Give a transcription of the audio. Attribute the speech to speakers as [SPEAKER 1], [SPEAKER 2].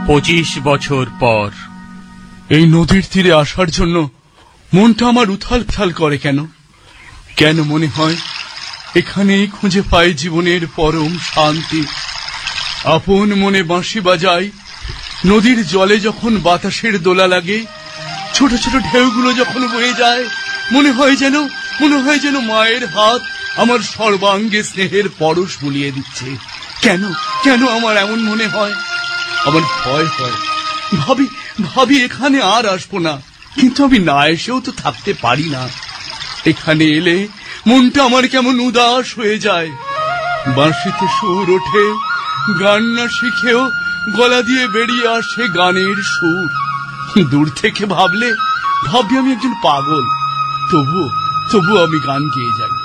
[SPEAKER 1] 25 বছর পর
[SPEAKER 2] এই নদীর তীরে আসার জন্য মনটা আমার উথাল পাথাল করে কেন? কেন মনে হয় এখানেই খুঁজে পাই জীবনের পরম শান্তি। আপন মনে বাঁশি বাজাই, নদীর জলে যখন বাতাসের দোলা লাগে, ছোট ছোট ঢেউগুলো যখন বয়ে যায়, মনে হয় যেন মায়ের হাত আমার সর্বাঙ্গে স্নেহের পরশ বুলিয়ে দিচ্ছে। কেন কেন আমার এমন মনে হয়? আমার ভয় হয়, ভাবি এখানে আর আসবো না, কিন্তু আমি না এসেও তো থাকতে পারি না। এখানে এলে মনটা আমার কেমন উদাস হয়ে যায়। বাঁশিতে সুর ওঠে, গান না শিখেও গলা দিয়ে বেরিয়ে আসে গানের সুর। দূর থেকে ভাবলে আমি একজন পাগল, তবুও আমি গান গেয়ে যাই।